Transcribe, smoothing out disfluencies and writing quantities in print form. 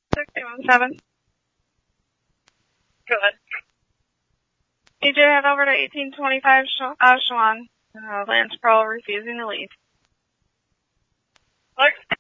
6217. Good. DJ, head over to 1825 Schwan. Lance Pearl refusing to leave. What?